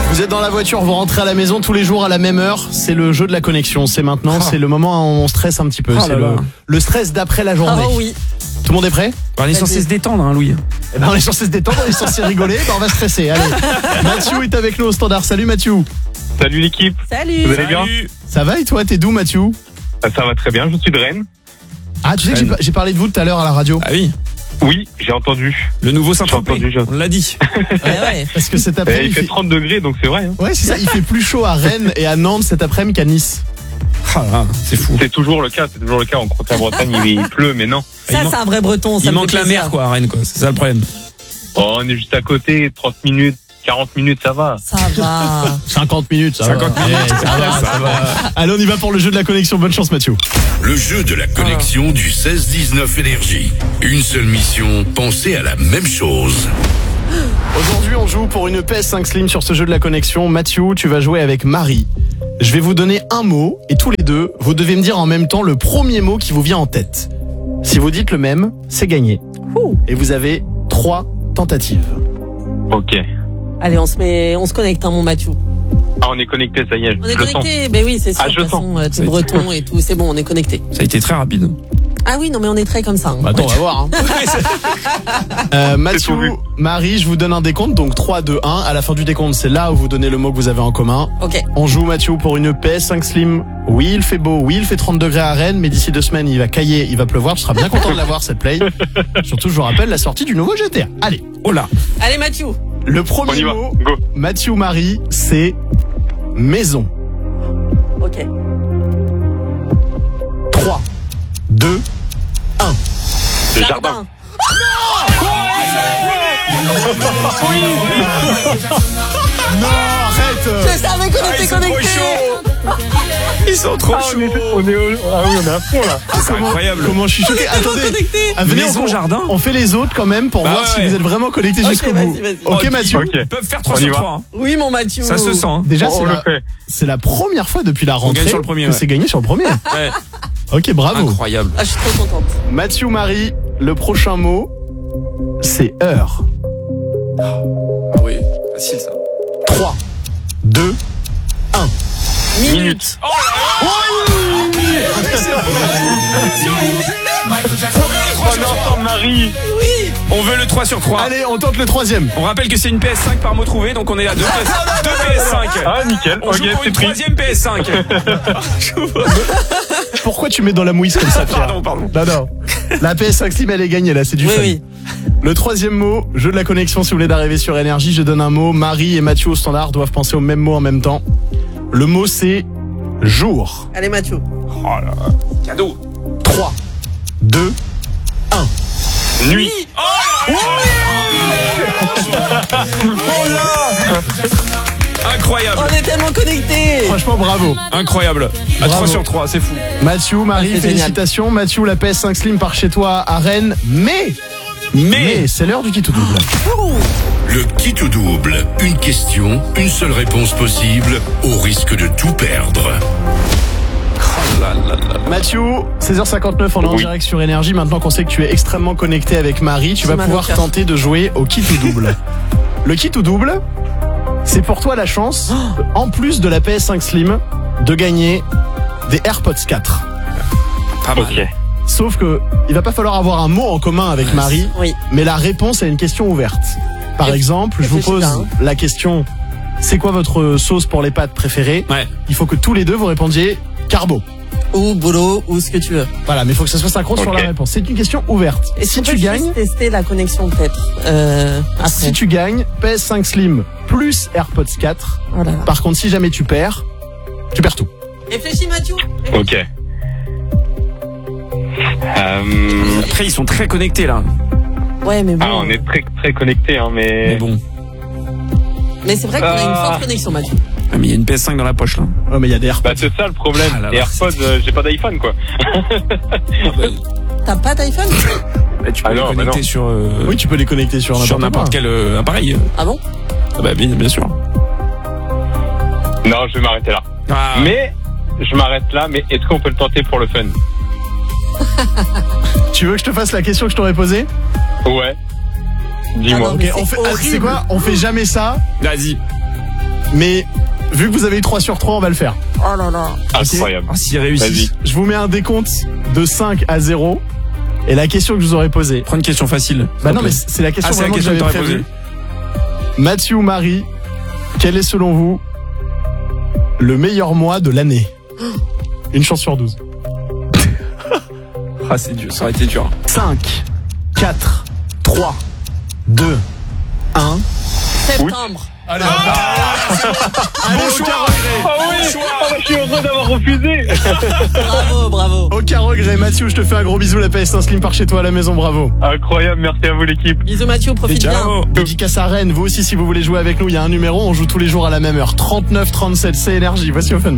Vous êtes dans la voiture, vous rentrez à la maison tous les jours à la même heure. C'est le jeu de la connexion. C'est maintenant, c'est le moment où on stresse un petit peu. C'est le stress d'après la journée. Oh oui. Tout le monde est prêt? On est censé se détendre, hein, Louis. Eh ben, on est censé se détendre, on est censé rigoler. Ben, on va stresser. Allez. Mathieu est avec nous au standard. Salut Mathieu. Salut l'équipe. Salut. Vous allez bien? Ça va et toi? T'es d'où Mathieu? Ça va très bien, je suis de Rennes. Ah, tu sais que j'ai parlé de vous tout à l'heure à la radio. Ah oui. Oui, j'ai entendu. Le nouveau Saint-Tropez, J'ai entendu. on l'a dit. Ouais. Parce que cet après-midi. Il fait 30 degrés, donc c'est vrai. Hein. Ouais, c'est ça. Il fait plus chaud à Rennes et à Nantes cet après-midi qu'à Nice. Ah là, c'est fou. C'est toujours le cas. En Bretagne, il pleut, mais non. Ça, c'est un vrai breton. Il manque la mer, quoi, à Rennes, quoi. C'est ça le problème. Oh, on est juste à côté, 30 minutes, 40 minutes, ça va. Ça va. 50 minutes, ça 50 va. minutes, ça va. Allez, on y va pour le jeu de la connexion. Bonne chance, Mathieu. Le jeu de la connexion du 16-19 Énergie. Une seule mission, penser à la même chose. Aujourd'hui, on joue pour une PS5 Slim sur ce jeu de la connexion. Mathieu, tu vas jouer avec Marie. Je vais vous donner un mot et tous les deux, vous devez me dire en même temps le premier mot qui vous vient en tête. Si vous dites le même, c'est gagné. Et vous avez 3 tentatives. Ok. Allez, on se connecte, hein, mon Mathieu. Ah, on est connecté, ça y est. On est je le sens. connecté. Ben oui, c'est sûr. Ah, De je toute le sens. façon, t'es breton et tout. C'est bon, on est connecté. Ça a été très rapide. Ah oui, non, mais on est très comme ça. Hein. Bah attends, on va voir. Hein. Mathieu, vu. Marie, je vous donne un décompte. Donc 3, 2, 1. À la fin du décompte, c'est là où vous donnez le mot que vous avez en commun. Ok. On joue, Mathieu, pour une PS5 Slim. Oui, il fait beau. Oui, il fait 30 degrés à Rennes. Mais d'ici 2 semaines, il va cailler, il va pleuvoir. Tu seras bien content de l'avoir, cette play. Surtout, je vous rappelle la sortie du nouveau GTA. Allez. Oh là. Allez, Mathieu. Le On premier y va. mot, Go. Mathieu, Marie, c'est maison. Ok. 3, 2, 1. Le jardin. Non, arrête. Je savais qu'on était connectés. Ils sont trop Ah, chauds. on est à fond là. C'est incroyable. Comment je suis choqué. Attendez. Connectés. Ah, venez, Maison, on- jardin. On fait les autres quand même pour Bah voir si ouais. vous êtes vraiment connectés Ok, jusqu'au bout. vas-y. Ok, Mathieu. Ok. Ils peuvent faire 3 On y sur va. 3. Hein. Oui, mon Mathieu. Ça se sent. Hein. Déjà, On le fait. c'est la première fois depuis la rentrée gagne sur le premier, que ouais. c'est gagné sur le premier. Ouais. Ok, bravo. Incroyable. Ah, je suis trop contente. Mathieu, Marie, le prochain mot, c'est heure. Ah oui, facile ça. 3, 2, 1. Minutes. On entend Marie. On veut le 3 sur 3. Allez, on tente le troisième. On rappelle que c'est une PS5 par mot trouvé, donc on est à 2 PS5. Ah, nickel. On Ok, joue pour c'est une pris. 3ème PS5. Pourquoi tu mets dans la mouise comme ça, Pierre? Pardon. Non. La PS5 Slim, elle est gagnée là, c'est du Oui, fun. oui. Le troisième mot, jeu de la connexion, si vous voulez d'arriver sur Énergie, je donne un mot. Marie et Mathieu au standard doivent penser au même mot en même temps. Le mot, c'est jour. Allez, Mathieu. Oh là. Cadeau. 3, 2, 1. Nuit. Incroyable. On est tellement connectés. Franchement, bravo. Incroyable. À Bravo. 3 sur 3, c'est fou. Mathieu, Marie, c'est félicitations. Mathieu, la PS5 Slim part chez toi à Rennes. Mais c'est l'heure du kit ou double. Le kit ou double. Une question, une seule réponse possible, au risque de tout perdre. Mathieu, 16h59, on est en Oui. direct sur Énergie. Maintenant qu'on sait que tu es extrêmement connecté avec Marie, tu C'est vas mal au pouvoir cœur. tenter de jouer au kit ou double. Le kit ou double, c'est pour toi la chance, en plus de la PS5 Slim, de gagner des AirPods 4. Pas mal. Ok. Sauf que il va pas falloir avoir un mot en commun avec Marie, Oui. mais la réponse est une question ouverte. Par exemple, je vous réfléchis pose bien, hein. la question: c'est quoi votre sauce pour les pâtes préférée? Ouais. Il faut que tous les deux vous répondiez carbo. Ou boulot, ou ce que tu veux. Voilà, mais il faut que ça soit synchrone sur Ok. la réponse. C'est une question ouverte. Et Si on tu peut gagnes, juste tester la connexion peut-être. Après. si tu gagnes, PS5 Slim plus AirPods 4. Oh là là. Par contre, si jamais tu perds tout. Réfléchis, Mathieu. Ok. Après, ils sont très connectés là. Ouais, mais bon. Ah, on est très très connectés, hein, Mais bon. Mais c'est vrai qu'on a une forte connexion, Mathieu. Ah, mais il y a une PS5 dans la poche là. Oh, mais il y a des AirPods. Bah c'est ça le problème. Ah là là, Les AirPods, j'ai pas d'iPhone quoi. T'as pas d'iPhone? Bah, tu peux Ah les non, bah connecter non. sur, Oui, tu peux les connecter sur sur n'importe n'importe quoi. quel appareil. Ah bon? Ah bah bien sûr. Non, je vais m'arrêter là. Ah, Mais je m'arrête là. Mais est-ce qu'on peut le tenter pour le fun? Tu veux que je te fasse la question que je t'aurais posée? Ouais. Dis-moi. Ah non, Ok, mais on c'est fait, horrible. c'est quoi? On fait jamais ça. vas-y. Mais vu que vous avez eu 3 sur 3, on va le faire. Oh là là. Incroyable. Ah, s'il réussit. Vas-y. Je vous mets un décompte de 5 à 0. Et la question que je vous aurais posée. Prends une question facile. Bah non, mais c'est la question c'est la vraiment question que que j'avais t'aurais prévue. posée. Mathieu, Marie, quel est selon vous le meilleur mois de l'année? Une chance sur 12. Ah, c'est dur, ça aurait été dur. 5, 4, 3, 2, 1. Septembre. Allez, aucun regret. Ah oui, je suis heureux d'avoir refusé. Bravo. Aucun regret. Mathieu, je te fais un gros bisou. La PS1 Slim par chez toi à la maison. Bravo. Incroyable, merci à vous l'équipe. Bisous Mathieu, profite bien. Ciao. Dédicace à Rennes. Vous aussi, si vous voulez jouer avec nous, il y a un numéro. On joue tous les jours à la même heure. 39 37, c'est énergie. Voici au Fun.